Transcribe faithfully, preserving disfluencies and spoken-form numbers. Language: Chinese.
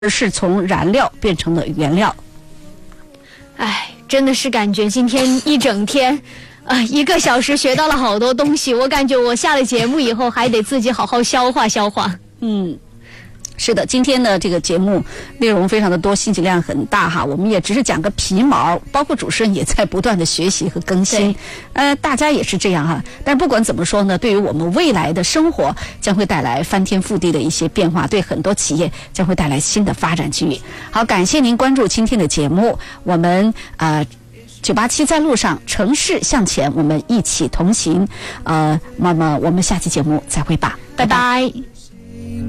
而是从燃料变成了原料。 哎，真的是感觉今天一整天呃，一个小时学到了好多东西，我感觉我下了节目以后还得自己好好消化消化。 嗯，是的，今天的这个节目内容非常的多，信息量很大哈。我们也只是讲个皮毛，包括主持人也在不断的学习和更新，呃，大家也是这样哈。但不管怎么说呢，对于我们未来的生活将会带来翻天覆地的一些变化，对很多企业将会带来新的发展机遇。好，感谢您关注今天的节目，我们呃。九八七在路上，城市向前，我们一起同行。呃，那么我们下期节目再会吧， 拜拜。